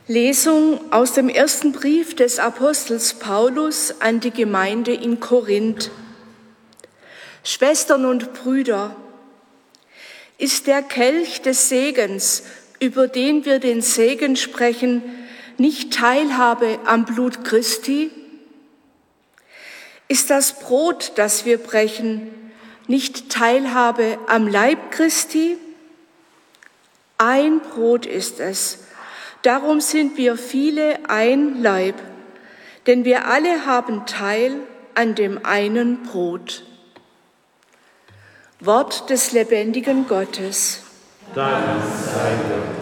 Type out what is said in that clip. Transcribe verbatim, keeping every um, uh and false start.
Lesung aus dem ersten Brief des Apostels Paulus an die Gemeinde in Korinth. Schwestern und Brüder, ist der Kelch des Segens, über den wir den Segen sprechen, nicht Teilhabe am Blut Christi? Ist das Brot, das wir brechen, nicht Teilhabe am Leib Christi? Ein Brot ist es. Darum sind wir viele ein Leib, denn wir alle haben Teil an dem einen Brot. Wort des lebendigen Gottes. Dank sei Gott.